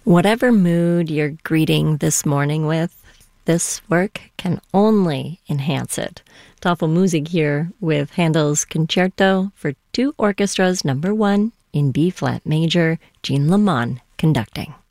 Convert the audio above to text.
Whatever mood you're greeting this morning with, this work can only enhance it. Tafelmusik here with Handel's Concerto for Two Orchestras, No. 1 in B-flat major, Jean Lamont conducting.